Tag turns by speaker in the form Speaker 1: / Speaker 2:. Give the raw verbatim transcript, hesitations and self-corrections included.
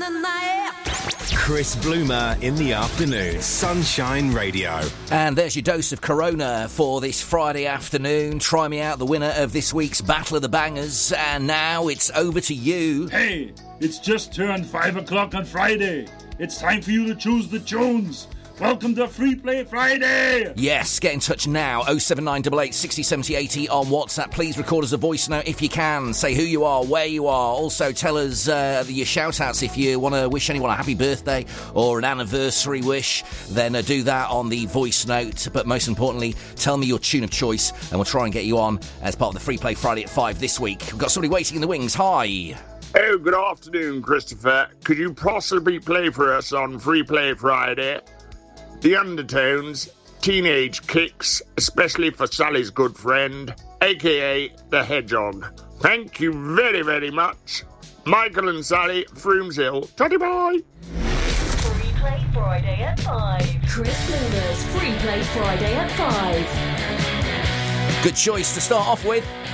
Speaker 1: tonight.
Speaker 2: Chris Bloomer in the afternoon, Sunshine Radio.
Speaker 3: And there's your dose of Corona for this Friday afternoon. Try me out, the winner of this week's Battle of the Bangers. And now it's over to you.
Speaker 4: Hey, it's just turned five o'clock on Friday. It's time for you to choose the tunes. Welcome to Free Play Friday!
Speaker 3: Yes, get in touch now. oh seven nine eight eight, six oh seven oh eighty on WhatsApp. Please record us a voice note if you can. Say who you are, where you are. Also, tell us uh, your shout-outs if you want to wish anyone a happy birthday or an anniversary wish. Then uh, do that on the voice note. But most importantly, tell me your tune of choice, and we'll try and get you on as part of the Free Play Friday at five this week. We've got somebody waiting in the wings. Hi.
Speaker 5: Oh, good afternoon, Christopher. Could you possibly play for us on Free Play Friday? The Undertones, Teenage Kicks, especially for Sally's good friend, a k a. The Hedgehog. Thank you very, very much. Michael and Sally, Froomes Hill. Toddy bye.
Speaker 6: Free Play Friday at five. Chris Bloomer's Free Play Friday at five.
Speaker 3: Good choice to start off with.